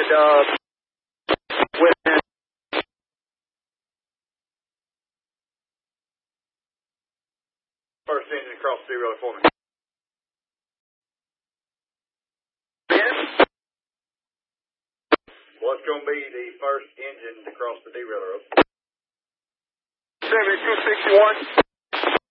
with first engine across the derailleur for me. What's going to be the first engine to cross the derailleur? 7261.